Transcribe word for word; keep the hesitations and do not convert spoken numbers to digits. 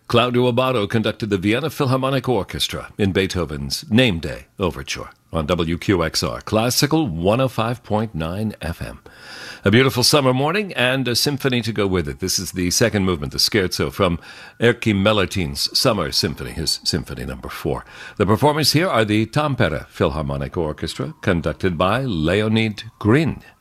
Claudio Abbado conducted the Vienna Philharmonic Orchestra in Beethoven's Name Day Overture on W Q X R, Classical one oh five point nine F M. A beautiful summer morning and a symphony to go with it. This is the second movement, the scherzo from Erkki Mellertin's Summer Symphony, his symphony number four. The performers here are the Tampere Philharmonic Orchestra, conducted by Leonid Grin.